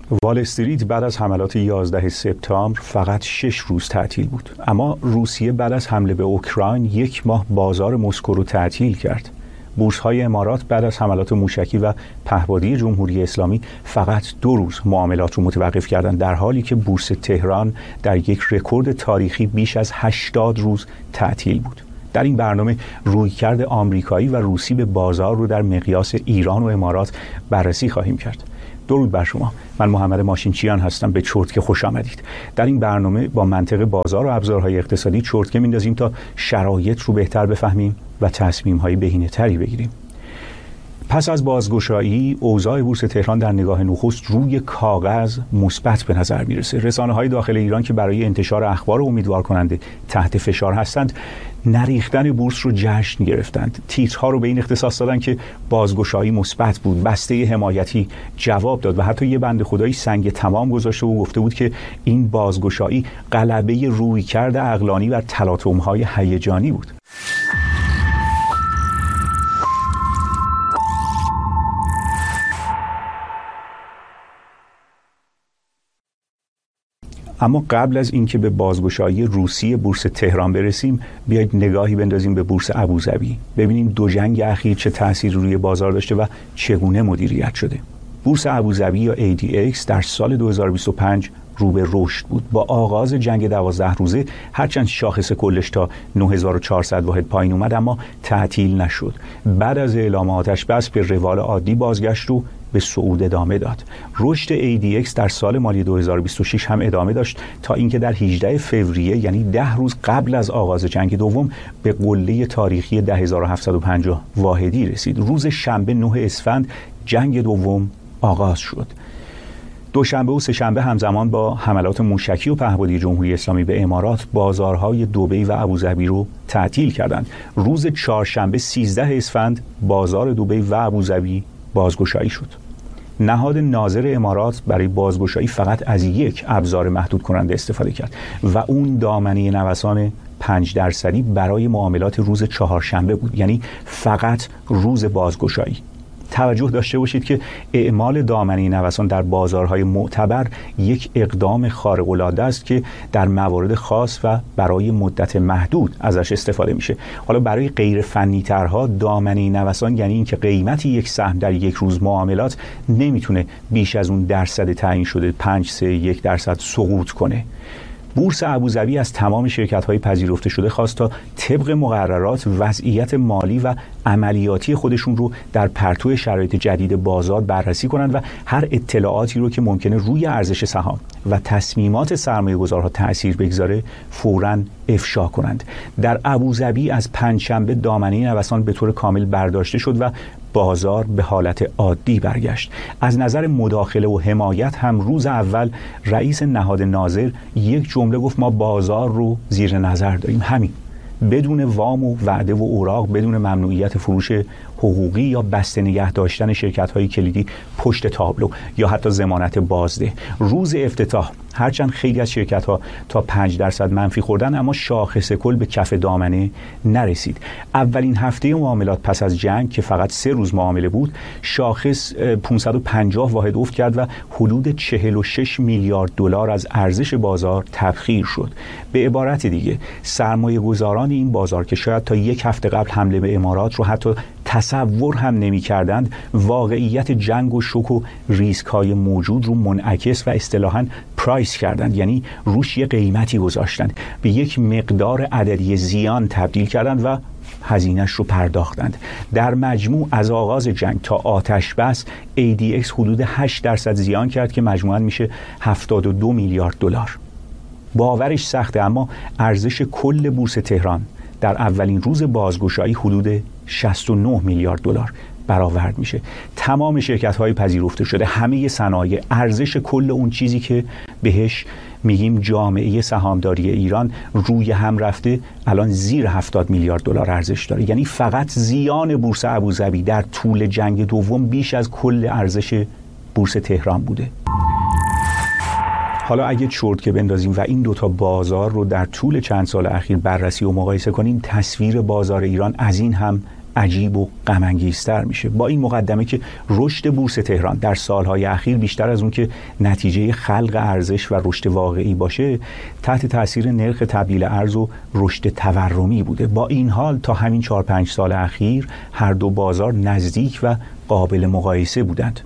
وال استریت بعد از حملات 11 سپتامبر فقط 6 روز تعطیل بود، اما روسیه بعد از حمله به اوکراین 1 ماه بازار مسکو رو تعطیل کرد. بورس‌های امارات بعد از حملات موشکی و پهپادی جمهوری اسلامی فقط 2 روز معاملات رو متوقف کردند، در حالی که بورس تهران در یک رکورد تاریخی بیش از 80 روز تعطیل بود. در این برنامه رویکرد آمریکایی و روسی به بازار رو در مقیاس ایران و امارات بررسی خواهیم کرد. درود بر شما، من محمد ماشینچیان هستم. به چرتکه خوش آمدید. در این برنامه با منطق بازار و ابزارهای اقتصادی چرتکه میندازیم تا شرایط رو بهتر بفهمیم و تصمیم‌های بهینه‌تری بگیریم. پس از بازگشایی، اوضاع بورس تهران در نگاه نخست روی کاغذ مثبت به نظر میرسه. رسانه‌های داخل ایران که برای انتشار اخبار امیدوار کننده تحت فشار هستند، نریختن بورس رو جشن گرفتند. تیترها رو به این اختصاص دادن که بازگشایی مثبت بود، بسته حمایتی جواب داد و حتی یه بنده خدایی سنگ تمام گذاشته و گفته بود که این بازگشایی غلبه رویکرد عقلانی و تلاطم‌های هیجانی بود. اما قبل از اینکه به بازگشایی روسی بورس تهران برسیم، بیایید نگاهی بندازیم به بورس ابوظبی، ببینیم دو جنگ اخیر چه تأثیری روی بازار داشته و چگونه مدیریت شده. بورس ابوظبی یا ADX در سال 2025 رو به رشد بود. با آغاز جنگ 12 روزه هرچند شاخص کلش تا 9400 واحد پایین اومد، اما تعطیل نشد. بعد از اعلام آتش بس به روال عادی بازگشت و به صعود ادامه داد. رشد ADX در سال مالی 2026 هم ادامه داشت تا اینکه در 18 فوریه، یعنی 10 روز قبل از آغاز جنگ دوم، به قله تاریخی 10750 واحدی رسید. روز شنبه 9 اسفند جنگ دوم آغاز شد. دوشنبه و سه‌شنبه همزمان با حملات موشکی و پهپادی جمهوری اسلامی به امارات، بازارهای دبی و ابوظبی رو تعطیل کردند. روز چهارشنبه 13 اسفند بازار دبی و ابوظبی بازگشایی شد. نهاد ناظر امارات برای بازگشایی فقط از یک ابزار محدود کننده استفاده کرد و اون دامنه نوسان 5% برای معاملات روز چهارشنبه بود، یعنی فقط روز بازگشایی. توجه داشته باشید که اعمال دامنه نوسان در بازارهای معتبر یک اقدام خارق‌العاده است که در موارد خاص و برای مدت محدود ازش استفاده میشه. حالا برای غیر فنی ترها، دامنه نوسان یعنی اینکه قیمت یک سهم در یک روز معاملات نمیتونه بیش از اون درصد تعیین شده 5.1% سقوط کنه. بورس ابوظبی از تمام شرکت‌های پذیرفته شده خواست تا طبق مقررات وضعیت مالی و عملیاتی خودشون رو در پرتو شرایط جدید بازار بررسی کنند و هر اطلاعاتی رو که ممکنه روی ارزش سهام و تصمیمات سرمایه‌گذارها تأثیر بگذاره فوراً افشا کنند. در ابوظبی از پنجشنبه دامنه نوسان به طور کامل برداشته شد و بازار به حالت عادی برگشت. از نظر مداخله و حمایت هم روز اول رئیس نهاد ناظر یک جمله گفت: ما بازار رو زیر نظر داریم، همین، بدون وام و وعده و اوراق، بدون ممنوعیت فروش حقوقی یا بسته نگه داشتن شرکت‌های کلیدی پشت تابلو یا حتی ضمانت بازده. روز افتتاح هرچند خیلی از شرکت‌ها تا 5% منفی خوردن، اما شاخص کل به کف دامنه نرسید. اولین هفته معاملات پس از جنگ که فقط 3 روز معامله بود، شاخص 550 واحد افت کرد و حدود 46 میلیارد دلار از ارزش بازار تبخیر شد. به عبارت دیگه، سرمایه‌گذاران این بازار که شاید تا یک هفته قبل حمله به امارات رو حتی تصور هم نمی کردند، واقعیت جنگ و شوک و ریسک های موجود رو منعکس و اصطلاحاً پرایس کردند، یعنی روش یه قیمتی گذاشتند، به یک مقدار عددی زیان تبدیل کردند و هزینه‌اش رو پرداختند. در مجموع از آغاز جنگ تا آتش بس ADX حدود 8% زیان کرد که مجموعاً میشه 72 میلیارد دلار. باورش سخته، اما ارزش کل بورس تهران در اولین روز بازگشایی حدود 69 میلیارد دلار برآورد میشه. تمام شرکت‌های پذیرفته شده، همه صنایع، ارزش کل اون چیزی که بهش میگیم جامعه سهامداری ایران روی هم رفته، الان زیر 70 میلیارد دلار ارزش داره. یعنی فقط زیان بورس ابوظبی در طول جنگ دوم بیش از کل ارزش بورس تهران بوده. حالا اگه چرتکه بندازیم و این دوتا بازار رو در طول چند سال اخیر بررسی و مقایسه کنیم، تصویر بازار ایران از این هم عجیب و غم انگیزتر میشه. با این مقدمه که رشد بورس تهران در سالهای اخیر بیشتر از اون که نتیجه خلق ارزش و رشد واقعی باشه، تحت تاثیر نرخ تبدیل ارز و رشد تورمی بوده. با این حال تا همین 4-5 سال اخیر هر دو بازار نزدیک و قابل مقایسه بودند.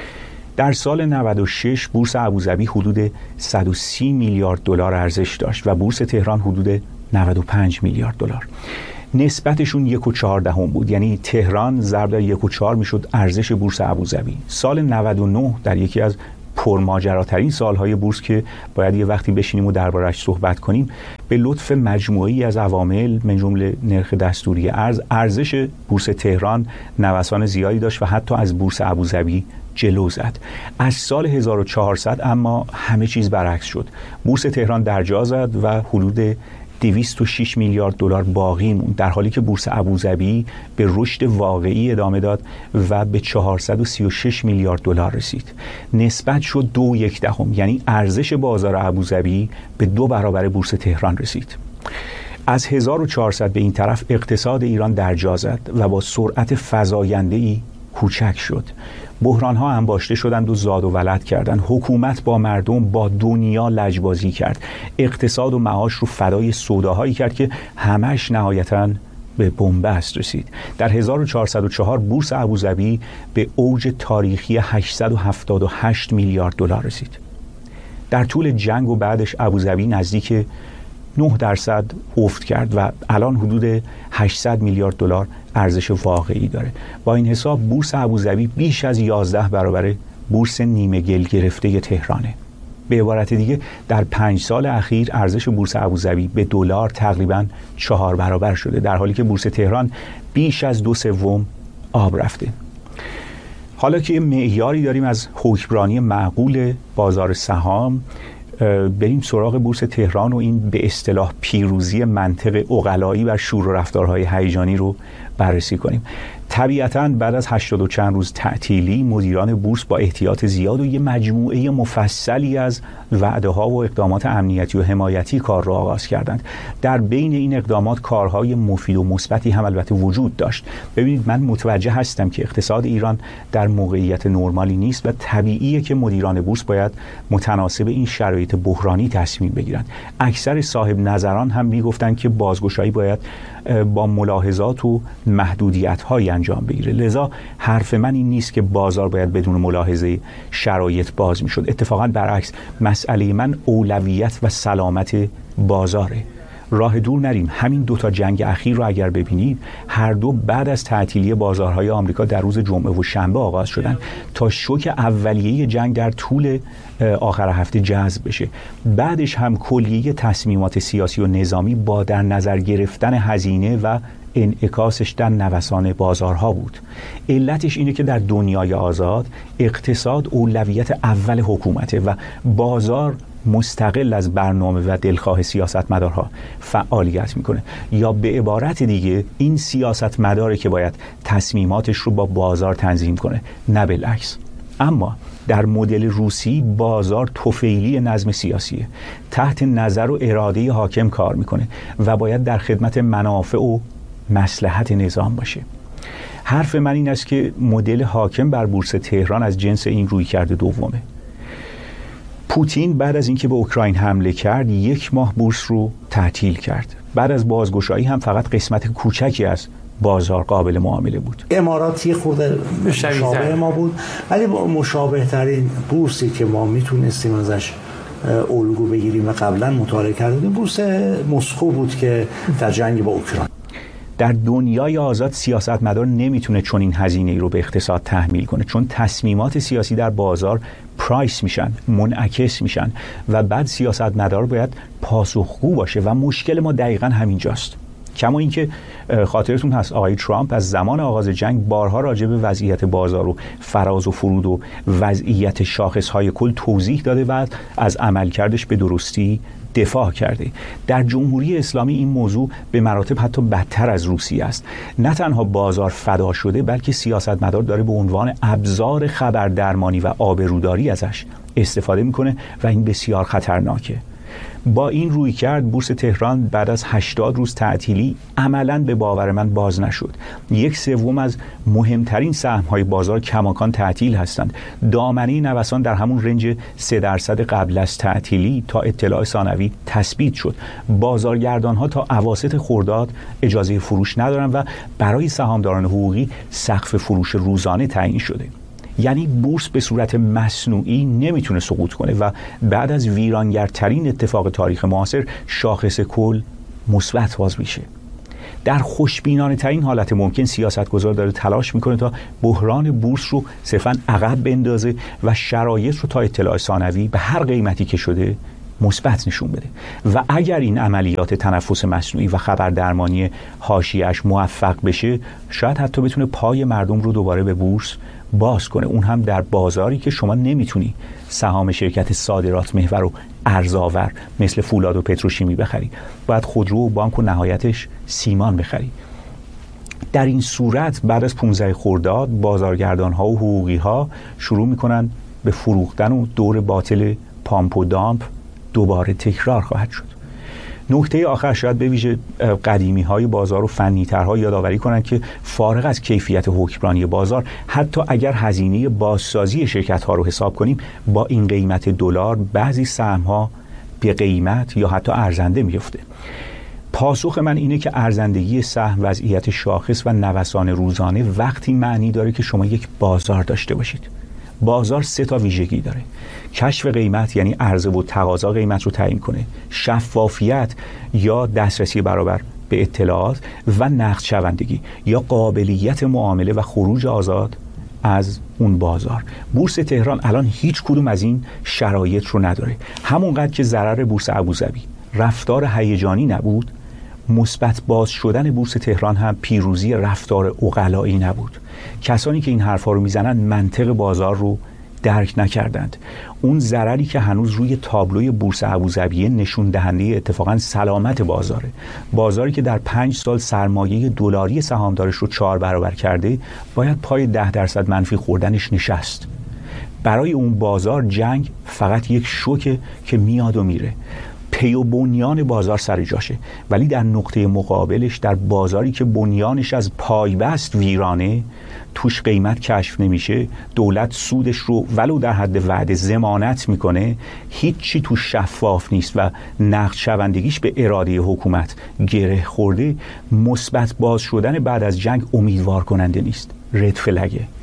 در سال 96 بورس ابوظبی حدود 130 میلیارد دلار ارزش داشت و بورس تهران حدود 95 میلیارد دلار. نسبتشون 1.4 بود، یعنی تهران ضرب در 1.4 میشد ارزش بورس ابوظبی. سال 99 در یکی از پرماجراترین سالهای بورس که باید یه وقتی بشینیم و درباره‌اش صحبت کنیم، به لطف مجموعه‌ای از عوامل من جمله نرخ دستوری ارز، ارزش بورس تهران نوسان زیادی داشت و حتی از بورس ابوظبی جلو زد. از سال 1400 اما همه چیز برعکس شد. بورس تهران درجا زد و حدود 206 میلیارد دلار باقی موند، در حالی که بورس ابوظبی به رشد واقعی ادامه داد و به 436 میلیارد دلار رسید. نسبت شد 2.1، یعنی ارزش بازار ابوظبی به 2 برابر بورس تهران رسید. از 1400 به این طرف اقتصاد ایران درجا زد و با سرعت فزاینده‌ای کوچک شد. بحران‌ها انباشته شدند و زاد و ولد کردند. حکومت با مردم، با دنیا لجبازی کرد. اقتصاد و معاش رو فدای سوداهایی کرد که همش نهایتاً به بنبست رسید. در 1404 بورس ابوظبی به اوج تاریخی 878 میلیارد دلار رسید. در طول جنگ و بعدش ابوظبی نزدیک 9% افت کرد و الان حدود 800 میلیارد دلار ارزش واقعی داره. با این حساب بورس ابوظبی بیش از 11 برابر بورس نیمه گل گرفته تهرانه. به عبارت دیگه در 5 سال اخیر ارزش بورس ابوظبی به دلار تقریباً 4 برابر شده، در حالی که بورس تهران بیش از 2/3 آب رفته. حالا که معیاری داریم از حکمرانی معقول بازار سهام، بریم سراغ بورس تهران و این به اصطلاح پیروزی منطق عقلایی و شور و رفتارهای هیجانی رو بررسی کنیم. طبیعتاً بعد از 80 و چند روز تعطیلی مدیران بورس با احتیاط زیاد و یه مجموعه مفصلی از وعده‌ها و اقدامات امنیتی و حمایتی کار را آغاز کردند. در بین این اقدامات کارهای مفید و مثبتی هم البته وجود داشت. ببینید، من متوجه هستم که اقتصاد ایران در موقعیت نرمالی نیست و طبیعیه که مدیران بورس باید متناسب این شرایط بحرانی تصمیم بگیرند. اکثر صاحب نظران هم میگفتند که بازگشایی باید با ملاحظات و محدودیت‌های انجام بگیره. لذا حرف من این نیست که بازار باید بدون ملاحظه شرایط باز میشد. اتفاقا برعکس، مسئله من اولویت و سلامت بازاره. راه دور نریم، همین 2 جنگ اخیر رو اگر ببینید، هر دو بعد از تعطیلی بازارهای آمریکا در روز جمعه و شنبه آغاز شدن تا شوک اولیه جنگ در طول آخر هفته جذب بشه. بعدش هم کلیه تصمیمات سیاسی و نظامی با در نظر گرفتن هزینه و انعکاسش در نوسان بازارها بود. علتش اینه که در دنیای آزاد اقتصاد اولویت اول حکومته و بازار مستقل از برنامه و دلخواه سیاستمدارها فعالیت میکنه، یا به عبارت دیگه این سیاستمداره که باید تصمیماتش رو با بازار تنظیم کنه، نه بالعکس. اما در مدل روسی بازار طفیلی نظم سیاسیه، تحت نظر و اراده حاکم کار میکنه و باید در خدمت منافع و مصلحت نظام باشه. حرف من این است که مدل حاکم بر بورس تهران از جنس این رویکرد دومه. پوتین بعد از اینکه به اوکراین حمله کرد 1 ماه بورس رو تعطیل کرد. بعد از بازگشایی هم فقط قسمت کوچکی از بازار قابل معامله بود. اماراتی خورده مشابه ما بود، ولی مشابه ترین بورسی که ما میتونستیم ازش الگو بگیریم و قبلا مطالعه کردیم بورس مسکو بود که در جنگ با اوکراین. در دنیای آزاد سیاستمدار نمیتونه چون این هزینه‌ای رو به اقتصاد تحمیل کنه، چون تصمیمات سیاسی در بازار پرایس میشن، منعکس میشن و بعد سیاستمدار باید پاسخگو باشه و مشکل ما دقیقاً همینجاست. کما اینکه خاطرتون هست آقای ترامپ از زمان آغاز جنگ بارها راجع به وضعیت بازار و فراز و فرود و وضعیت شاخص‌های کل توضیح داده و از عملکردش به درستی دفاع کرده. در جمهوری اسلامی این موضوع به مراتب حتی بدتر از روسیه است. نه تنها بازار فدا شده، بلکه سیاستمدار داره به عنوان ابزار خبردرمانی و آبروداری ازش استفاده میکنه و این بسیار خطرناکه. با این رویکرد بورس تهران بعد از 80 روز تعطیلی عملاً به باور من باز نشد. 1/3 از مهمترین سهم‌های بازار کماکان تعطیل هستند. دامنه نوسان در همون رنج 3% قبل از تعطیلی تا اطلاع ثانوی تثبیت شد. بازارگردان‌ها تا اواسط خرداد اجازه فروش ندارن و برای سهامداران حقوقی سقف فروش روزانه تعیین شده. یعنی بورس به صورت مصنوعی نمیتونه سقوط کنه و بعد از ویرانگرترین اتفاق تاریخ معاصر شاخص کل مثبت باز میشه. در خوشبینانه ترین حالت ممکن سیاستگزار داره تلاش میکنه تا بحران بورس رو صرفاً عقب بندازه و شرایط رو تا اطلاع ثانوی به هر قیمتی که شده مثبت نشون بده و اگر این عملیات تنفس مصنوعی و خبردرمانی حاشیه‌اش موفق بشه شاید حتی بتونه پای مردم رو دوباره به بورس باز کنه، اون هم در بازاری که شما نمیتونی سهام شرکت صادرات محور و ارزآور مثل فولاد و پتروشیمی بخری، باید خودرو و بانک و نهایتش سیمان بخری. در این صورت بعد از 15 خرداد بازارگردان‌ها و حقوقی‌ها شروع میکنن به فروختن و دور باطل پامپ و دامپ دوباره تکرار خواهد شد. نکته آخر شاید به ویژه قدیمی‌های بازار و فنی‌ترها یادآوری کنند که فارغ از کیفیت حکمرانی بازار، حتی اگر هزینه بازسازی شرکت‌ها رو حساب کنیم، با این قیمت دلار بعضی سهم‌ها به قیمت یا حتی ارزنده میفته. پاسخ من اینه که ارزندگی سهم، وضعیت شاخص و نوسان روزانه وقتی معنی داره که شما یک بازار داشته باشید. بازار 3 ویژگی داره: کشف قیمت یعنی عرضه و تقاضا قیمت رو تعیین کنه، شفافیت یا دسترسی برابر به اطلاعات و نقد شوندگی یا قابلیت معامله و خروج آزاد از اون بازار. بورس تهران الان هیچ کدوم از این شرایط رو نداره. همونقدر که ضرر بورس ابوظبی رفتار هیجانی نبود، مثبت باز شدن بورس تهران هم پیروزی رفتار عقلایی نبود. کسانی که این حرفا رو میزنن منطق بازار رو درک نکردند. اون ضرری که هنوز روی تابلوی بورس ابوظبی نشون دهنده اتفاقا سلامت بازاره. بازاری که در 5 سال سرمایه دلاری سهامدارش رو 4 برابر کرده، باید پای 10% منفی خوردنش نشست. برای اون بازار جنگ فقط یک شوکه که میاد و میره. پی و بنیان بازار سر جاشه، ولی در نقطه مقابلش، در بازاری که بنیانش از پایبست ویرانه، توش قیمت کشف نمیشه، دولت سودش رو ولو در حد وعده ضمانت میکنه، هیچی توش شفاف نیست و نقد شوندگیش به اراده حکومت گره خورده، مثبت باز شدن بعد از جنگ امیدوار کننده نیست، رد فلگه.